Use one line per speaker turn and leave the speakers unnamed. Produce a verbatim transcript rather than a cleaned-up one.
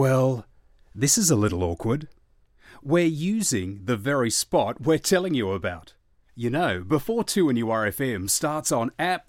Well, this is a little awkward. We're using the very spot we're telling you about. You know, before two and U R F M starts on